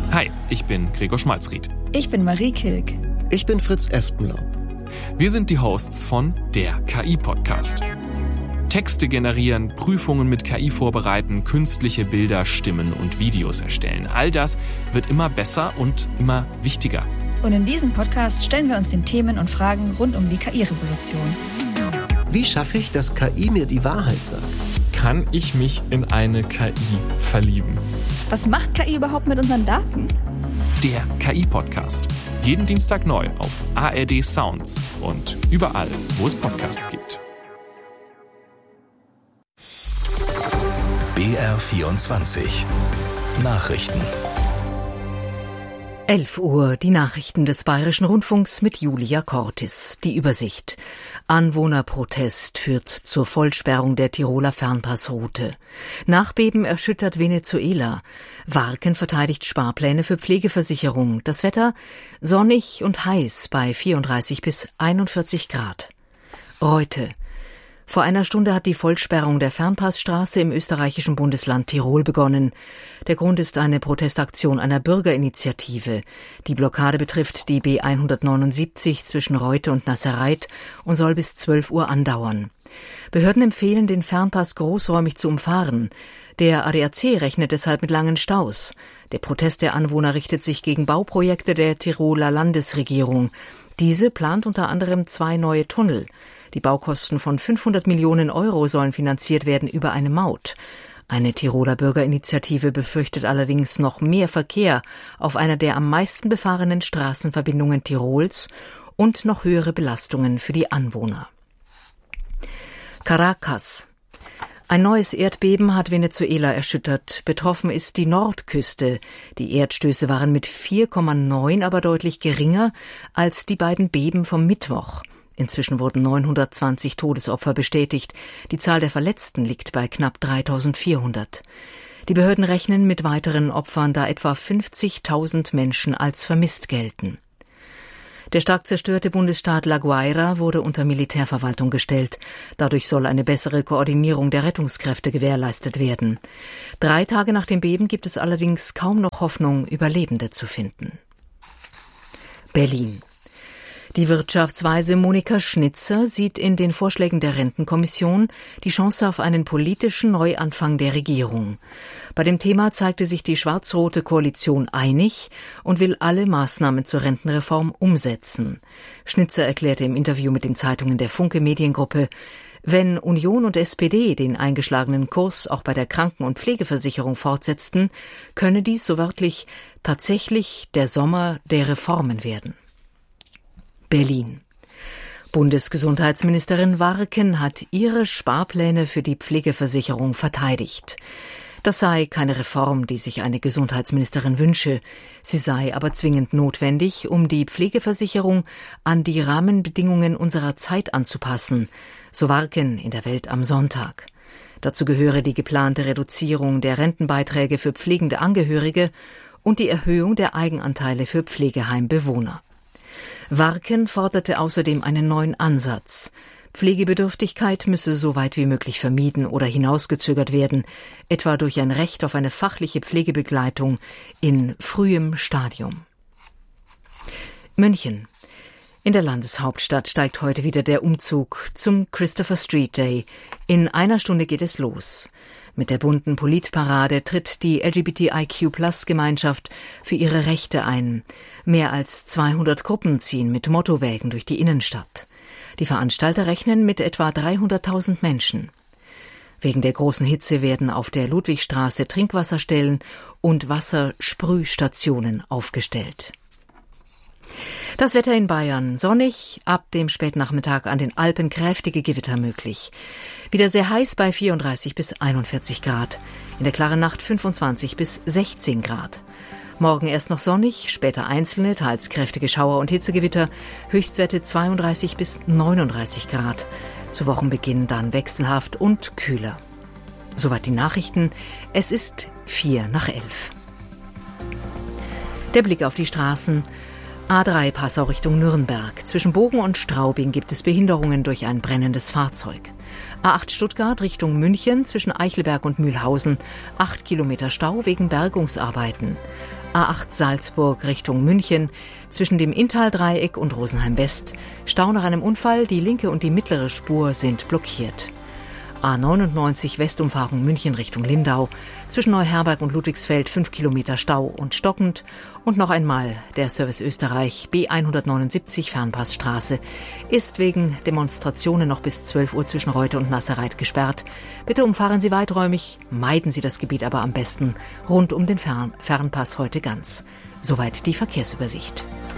Hi, ich bin Gregor Schmalzried. Ich bin Marie Kilk. Ich bin Fritz Espenlaub. Wir sind die Hosts von der KI-Podcast. Texte generieren, Prüfungen mit KI vorbereiten, künstliche Bilder, Stimmen und Videos erstellen. All das wird immer besser und immer wichtiger. Und in diesem Podcast stellen wir uns den Themen und Fragen rund um die KI-Revolution. Wie schaffe ich, dass KI mir die Wahrheit sagt? Kann ich mich in eine KI verlieben? Was macht KI überhaupt mit unseren Daten? Der KI-Podcast. Jeden Dienstag neu auf ARD Sounds und überall, wo es Podcasts gibt. BR24 Nachrichten. 11 Uhr, die Nachrichten des Bayerischen Rundfunks mit Julia Cortis. Die Übersicht. Anwohnerprotest führt zur Vollsperrung der Tiroler Fernpassroute. Nachbeben erschüttert Venezuela. Warken verteidigt Sparpläne für Pflegeversicherung. Das Wetter sonnig und heiß bei 34 bis 41 Grad. Reute. Vor einer Stunde hat die Vollsperrung der Fernpassstraße im österreichischen Bundesland Tirol begonnen. Der Grund ist eine Protestaktion einer Bürgerinitiative. Die Blockade betrifft die B179 zwischen Reute und Nasserreit und soll bis 12 Uhr andauern. Behörden empfehlen, den Fernpass großräumig zu umfahren. Der ADAC rechnet deshalb mit langen Staus. Der Protest der Anwohner richtet sich gegen Bauprojekte der Tiroler Landesregierung. Diese plant unter anderem 2 neue Tunnel. Die Baukosten von 500 Millionen Euro sollen finanziert werden über eine Maut. Eine Tiroler Bürgerinitiative befürchtet allerdings noch mehr Verkehr auf einer der am meisten befahrenen Straßenverbindungen Tirols und noch höhere Belastungen für die Anwohner. Caracas. Ein neues Erdbeben hat Venezuela erschüttert. Betroffen ist die Nordküste. Die Erdstöße waren mit 4,9 aber deutlich geringer als die beiden Beben vom Mittwoch. Inzwischen wurden 920 Todesopfer bestätigt. Die Zahl der Verletzten liegt bei knapp 3.400. Die Behörden rechnen mit weiteren Opfern, da etwa 50.000 Menschen als vermisst gelten. Der stark zerstörte Bundesstaat La Guaira wurde unter Militärverwaltung gestellt. Dadurch soll eine bessere Koordinierung der Rettungskräfte gewährleistet werden. 3 Tage nach dem Beben gibt es allerdings kaum noch Hoffnung, Überlebende zu finden. Berlin. Die Wirtschaftsweise Monika Schnitzer sieht in den Vorschlägen der Rentenkommission die Chance auf einen politischen Neuanfang der Regierung. Bei dem Thema zeigte sich die schwarz-rote Koalition einig und will alle Maßnahmen zur Rentenreform umsetzen. Schnitzer erklärte im Interview mit den Zeitungen der Funke Mediengruppe, wenn Union und SPD den eingeschlagenen Kurs auch bei der Kranken- und Pflegeversicherung fortsetzten, könne dies, so wörtlich, tatsächlich der Sommer der Reformen werden. Berlin. Bundesgesundheitsministerin Warken hat ihre Sparpläne für die Pflegeversicherung verteidigt. Das sei keine Reform, die sich eine Gesundheitsministerin wünsche. Sie sei aber zwingend notwendig, um die Pflegeversicherung an die Rahmenbedingungen unserer Zeit anzupassen, so Warken in der Welt am Sonntag. Dazu gehöre die geplante Reduzierung der Rentenbeiträge für pflegende Angehörige und die Erhöhung der Eigenanteile für Pflegeheimbewohner. Warken forderte außerdem einen neuen Ansatz. Pflegebedürftigkeit müsse so weit wie möglich vermieden oder hinausgezögert werden, etwa durch ein Recht auf eine fachliche Pflegebegleitung in frühem Stadium. München. In der Landeshauptstadt steigt heute wieder der Umzug zum Christopher Street Day. In einer Stunde geht es los. Mit der bunten Politparade tritt die LGBTIQ+-Gemeinschaft für ihre Rechte ein. Mehr als 200 Gruppen ziehen mit Mottowägen durch die Innenstadt. Die Veranstalter rechnen mit etwa 300.000 Menschen. Wegen der großen Hitze werden auf der Ludwigstraße Trinkwasserstellen und Wassersprühstationen aufgestellt. Das Wetter in Bayern: sonnig, ab dem Spätnachmittag an den Alpen kräftige Gewitter möglich. Wieder sehr heiß bei 34 bis 41 Grad. In der klaren Nacht 25 bis 16 Grad. Morgen erst noch sonnig, später einzelne, teils kräftige Schauer und Hitzegewitter. Höchstwerte 32 bis 39 Grad. Zu Wochenbeginn dann wechselhaft und kühler. Soweit die Nachrichten. Es ist 11:04. Der Blick auf die Straßen. A3 Passau Richtung Nürnberg. Zwischen Bogen und Straubing gibt es Behinderungen durch ein brennendes Fahrzeug. A8 Stuttgart Richtung München zwischen Eichelberg und Mühlhausen. 8 Kilometer Stau wegen Bergungsarbeiten. A8 Salzburg Richtung München, zwischen dem Inntaldreieck und Rosenheim West. Stau nach einem Unfall, die linke und die mittlere Spur sind blockiert. A99 Westumfahrung München Richtung Lindau, zwischen Neuherberg und Ludwigsfeld 5 Kilometer Stau und stockend. Und noch einmal der Service Österreich B179 Fernpassstraße ist wegen Demonstrationen noch bis 12 Uhr zwischen Reute und Nasserreit gesperrt. Bitte umfahren Sie weiträumig, meiden Sie das Gebiet aber am besten rund um den Fernpass heute ganz. Soweit die Verkehrsübersicht.